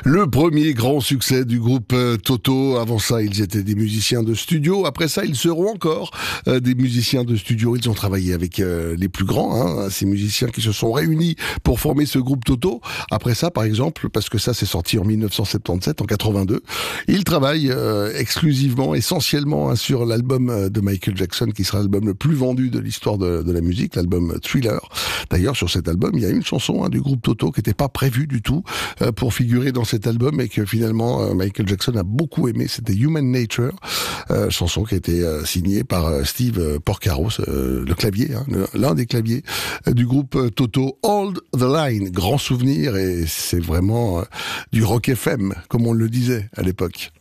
Le premier grand succès du groupe Toto. Avant ça, ils étaient des musiciens de studio. Après ça, ils seront encore des musiciens de studio. Ils ont travaillé avec les plus grands, ces musiciens qui se sont réunis pour former ce groupe Toto. Après ça, par exemple, parce que ça c'est sorti en 1977, en 82, ils travaillent exclusivement, essentiellement sur l'album de Michael Jackson, qui sera l'album le plus vendu de l'histoire de la musique, l'album Thriller. D'ailleurs, sur cet album, il y a une chanson du groupe Toto qui n'était pas prévue du tout pour figurer dans cet album et que finalement Michael Jackson a beaucoup aimé. C'était Human Nature, chanson qui a été signée par Steve Porcaro, le clavier, l'un des claviers du groupe Toto. Hold the Line, grand souvenir, et c'est vraiment du rock FM, comme on le disait à l'époque.